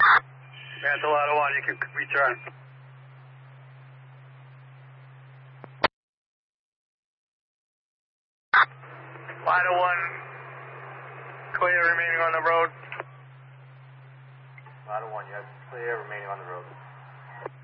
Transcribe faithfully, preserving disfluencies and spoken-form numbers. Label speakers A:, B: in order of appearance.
A: Panther Lotto one, you can return. Lotto one, clear remaining on the road.
B: Lotto one, you have clear remaining on the road.